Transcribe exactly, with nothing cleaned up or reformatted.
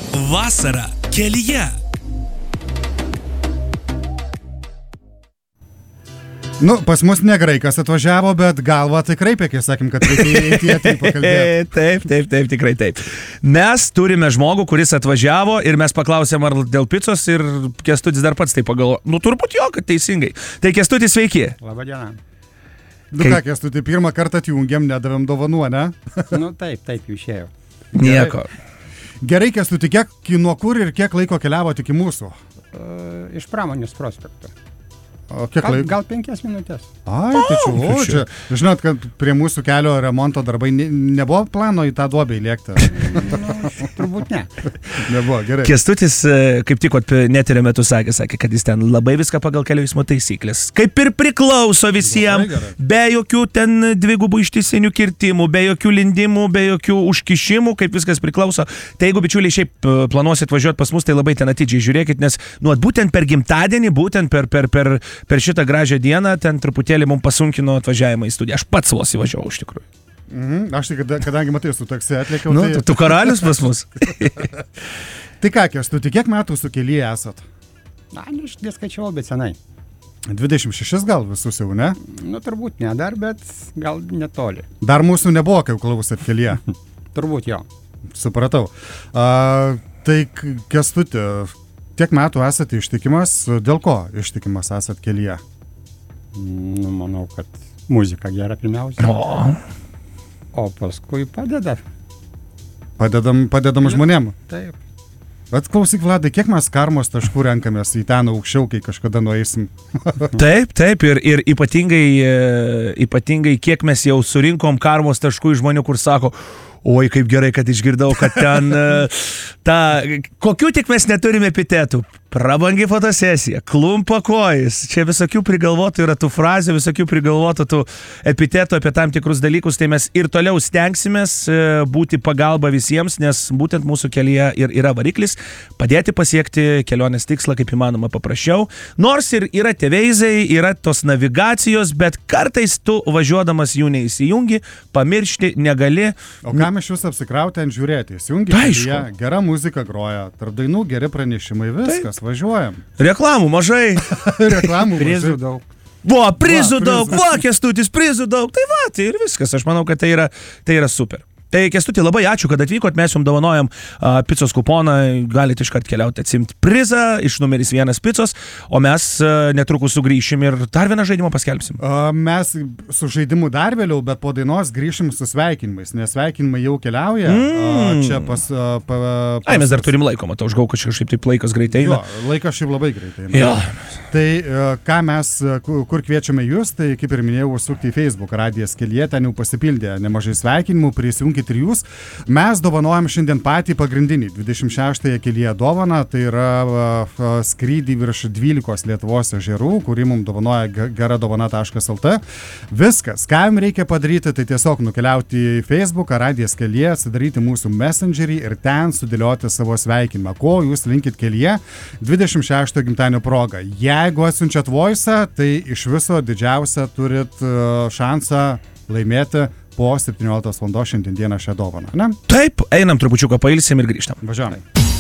Vasara kelyje. Nu, pas mus ne graikas atvažiavo, bet galva tikrai pekė, sakym, kad reikia į tai pakalbėti. Taip, taip, taip, tikrai taip. Mes turime žmogų, kuris atvažiavo ir mes paklausėm, ar dėl picos ir Kęstutis dar pats tai pagalvojo. Nu, turbūt jo, kad teisingai. Tai Kęstutis, sveiki. Labadiena. Nu Kai... ką, Kęstuti, pirmą kartą atjungiam, nedavėm dovanų, ne? Nu, taip, taip, išėjo. Nieko. Gerai, Kęstuti, kiek, nuo kur ir kiek laiko keliavo tik į mūsų? Uh, iš Pramonės prospekto. O kiek gal, laiko? Gal penkias minutės. Ai, tai čia, o, čia. Žinot, kad prie mūsų kelio remonto darbai ne, nebuvo plano į tą duobę įlėkti. Nu, turbūt ne. Nebuvo, gerai. Kęstutis, kaip tik neterio metu sakė, sakė, kad jis ten labai viską pagal kelių eismo taisyklės. Kaip ir priklauso visiems, be jokių ten dvigubų ištisinių kirtimų, be jokių lindimų, be jokių užkišimų, kaip viskas priklauso. Tai jeigu bičiuliai šiaip planuosit važiuoti pas mus, tai labai ten atidžiai žiūrėkit, nes nu, būtent per gimtadienį, būtent per, per, per Per šitą gražią dieną ten truputėlį mums pasunkino atvažiavimą į studiją. Aš pats vos įvažiavau iš tikrųjų. Mhm, aš tai, kadangi matai, su taksi atlėkiau. Nu, tai... tu, tu karalius pas mus. Tai ką, Kęstuti, kiek metų su kelyje esat? Na, aš neskaičiavau, bet senai. dvidešimt šešis gal visus jau, ne? Nu, turbūt ne dar, bet gal netoli. Dar mūsų nebuvo, kai klausėt kelyje. Turbūt jo. Supratau. A, tai Kęstuti, tiek metų esate ištikimas, dėl ko ištikimas esat kelyje? Nu, manau, kad muzika gera pirmiausia. O, o paskui padeda. Padedam, padedam žmonėm. Taip. Bet klausyk, Vladai, kiek mes karmos taškų renkamės į ten aukščiau, kai kažkada nueisim? Taip, taip, ir, ir ypatingai, ypatingai kiek mes jau surinkom karmos taškų iš žmonių, kur sako, oi, kaip gerai, kad išgirdau, kad ten ta, kokių tik mes neturime epitetų. Prabangi fotosesija, klumpa kojas, čia visokių prigalvotų yra tų frazių, visokių prigalvotų tų epitetų apie tam tikrus dalykus, tai mes ir toliau stengsimės būti pagalba visiems, nes būtent mūsų kelyje ir yra variklis, padėti pasiekti kelionės tikslą kaip įmanoma paprasčiau. Nors ir yra tie veizai, yra tos navigacijos, bet kartais tu važiuodamas jų neįsijungi, pamiršti negali. O kam iš jūs apsikrauti ant žiūrėti? Įsijungi kelyje, gera muzika groja, tarp dainų geri pranešimai, viskas. Taip. Važiuojam. Reklamų mažai. Reklamų prizų mažai. daug. Buvo, prizų va, daug, va, Kęstutis, prizų daug. Tai va, tai ir viskas. Aš manau, kad tai yra, tai yra super. Tai Kęstuti, labai ačiū, kad atvykot, mes jums dovanojam uh, picos kuponą, galite iškart keliauti atsimti prizą iš numeris vienas picos, o mes uh, netrukus sugrįšim ir dar vieną žaidimą paskelbsim. Uh, mes su žaidimu dar vėliau, bet po dainos grįšim su sveikinimais, nes sveikinimai jau keliauja. Mm. Uh, čia pas... Uh, pa, pas... Ai, mes dar turim laiko, matau, aš gau, kad kažkaip taip laikas greitai eina. Jo, laikas šiaip labai greitai eina. Jo. Tai uh, ką mes, kur kviečiame jūs, tai kaip ir minėjau, užsukti į Facebook radijas kelyje, ten jau pasipildė nemažai sveikinimų, prisijungkit ir jūs. Mes dovanojam šiandien patį pagrindinį dvidešimt šeštąją kelyje dovaną, tai yra uh, skrydį virš dvylikos Lietuvos ežerų, kurį mums dovanoja geradovana taškas lt. Viskas, ką jums reikia padaryti, tai tiesiog nukeliauti į Facebook radijas kelyje, atsidaryti mūsų messengerį ir ten sudėlioti savo sveikinimą, ko jūs linkit kelyje dvidešimt šeštojo gimtadienio proga. Jeigu atsiunčiat voice, tai iš viso didžiausią turit uh, šansą laimėti po septynioliktos valandos šiandien dieną šią dovaną, ne? Taip, einam trupučiuką pailsim ir grįžtam. Važiuojam.